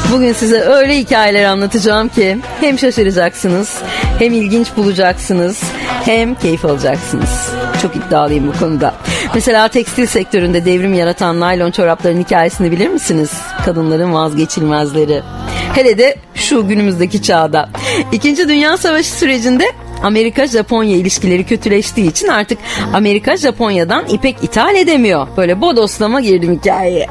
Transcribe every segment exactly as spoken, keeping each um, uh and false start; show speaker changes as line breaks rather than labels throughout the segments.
Bugün size öyle hikayeler anlatacağım ki hem şaşıracaksınız, hem ilginç bulacaksınız, hem keyif alacaksınız. Çok iddialıyım bu konuda. Mesela tekstil sektöründe devrim yaratan naylon çorapların hikayesini bilir misiniz? Kadınların vazgeçilmezleri. Hele de şu günümüzdeki çağda. İkinci Dünya Savaşı sürecinde Amerika-Japonya ilişkileri kötüleştiği için artık Amerika Japonya'dan ipek ithal edemiyor. Böyle bodoslama girdim hikayeye.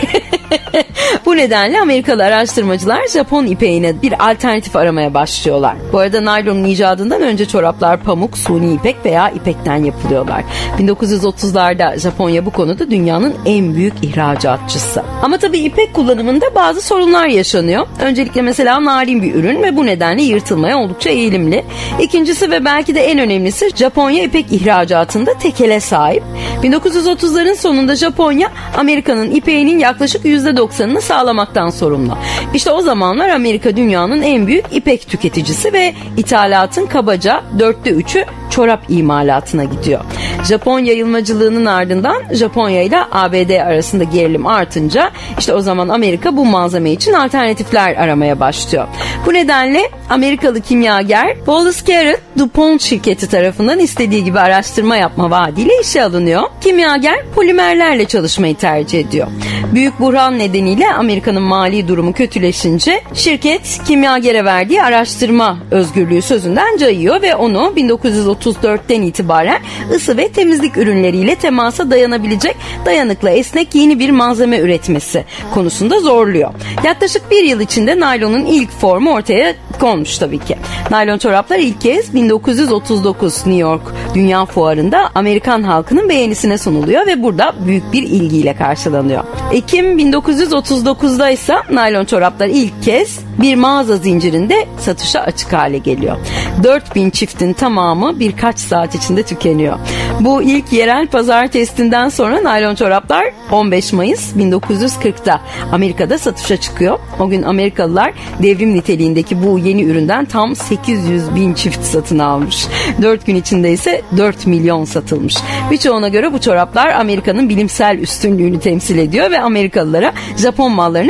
Bu nedenle Amerikalı araştırmacılar Japon ipeğine bir alternatif aramaya başlıyorlar. Bu arada naylonun icadından önce çoraplar pamuk, suni ipek veya ipekten yapılıyorlar. bin dokuz yüz otuzlarda Japonya bu konuda dünyanın en büyük ihracatçısı. Ama tabii ipek kullanımında bazı sorunlar yaşanıyor. Öncelikle mesela narin bir ürün ve bu nedenle yırtılmaya oldukça eğilimli. İkincisi ve belki de en önemlisi, Japonya ipek ihracatında tekele sahip. bin dokuz yüz otuzların sonunda Japonya Amerika'nın ipeğinin yaklaşık yüzde doksanını sağlamaktan sorumlu. İşte o zamanlar Amerika dünyanın en büyük ipek tüketicisi ve ithalatın kabaca dörtte üçü çorap imalatına gidiyor. Japon yayılmacılığının ardından Japonya ile A B D arasında gerilim artınca işte o zaman Amerika bu malzeme için alternatifler aramaya başlıyor. Bu nedenle Amerikalı kimyager Wallace Carrot DuPont şirketi tarafından istediği gibi araştırma yapma vaadiyle işe alınıyor. Kimyager polimerlerle çalışmayı tercih ediyor. Büyük buhran nedeniyle Amerika'nın mali durumu kötüleşince şirket kimyagere verdiği araştırma özgürlüğü sözünden cayıyor ve onu bin dokuz yüz otuz dörtten itibaren ısı ve temizlik ürünleriyle temasa dayanabilecek dayanıklı esnek yeni bir malzeme üretmesi konusunda zorluyor. Yaklaşık bir yıl içinde naylonun ilk formu ortaya konmuş tabii ki. Naylon çoraplar ilk kez bin dokuz yüz otuz dokuz New York Dünya Fuarı'nda Amerikan halkının beğenisine sunuluyor ve burada büyük bir ilgiyle karşılanıyor. Ekim bin dokuz yüz otuz dokuzda ise naylon çoraplar ilk kez bir mağaza zincirinde satışa açık hale geliyor. dört bin çiftin tamamı birkaç saat içinde tükeniyor. Bu ilk yerel pazar testinden sonra naylon çoraplar on beş Mayıs bin dokuz yüz kırkta Amerika'da satışa çıkıyor. O gün Amerikalılar devrim niteliğindeki bu yeni üründen tam sekiz yüz bin çift satın almış. dört gün içinde ise dört milyon satılmış. Birçoğuna göre bu çoraplar Amerika'nın bilimsel üstünlüğünü temsil ediyor ve Amerikalılara Japon mallarını